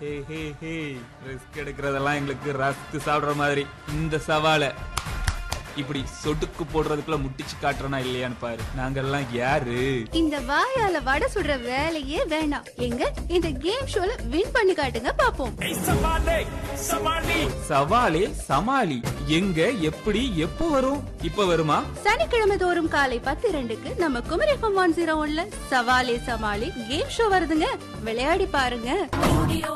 Risk எடுக்கிறதெல்லாம் எங்களுக்கு rusk சாப்பிடுற மாதிரி. இந்த சவாலை இப்படி சொடுக்கு போடுறதுக்குள்ள முட்டிச்சு காட்டுறனா இல்லையான்னு பாரு. நாங்கெல்லாம் யாரு? இந்த வாயால வடை சுடுற வேலையே வேணாம். எங்க இந்த கேம் ஷோல வின் பண்ணி காட்டுங்க பாப்போம். சவாலே சமாளி. எங்க எப்படி எப்போ வரும்? இப்ப வருமா? சனிக்கிழமை தோறும் காலை 10:02க்கு நம்ம குமரி FM 101ல சவாலே சமாளி கேம் ஷோ வருதுங்க. விளையாடி பாருங்க.